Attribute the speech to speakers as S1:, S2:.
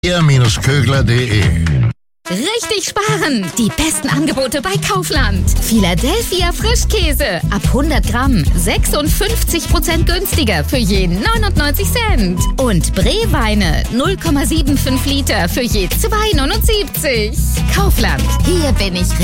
S1: Kögler.de.
S2: Richtig sparen! Die besten Angebote bei Kaufland. Philadelphia Frischkäse. Ab 100 Gramm 56% günstiger für je 99 Cent. Und Breweine 0,75 Liter für je 2,79. Kaufland. Hier bin ich